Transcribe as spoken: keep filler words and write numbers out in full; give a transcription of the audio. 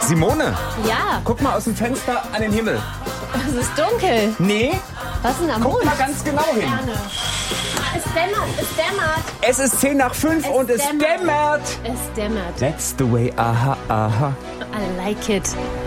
Simone, Ja, guck mal aus dem Fenster an den Himmel. es ist dunkel. Nee, Was ist denn am guck Mond? mal ganz genau hin. Sterne. Es dämmert, es dämmert. Es ist zehn nach fünf und es dämmert. Es dämmert. That's the way, aha, aha. I like it.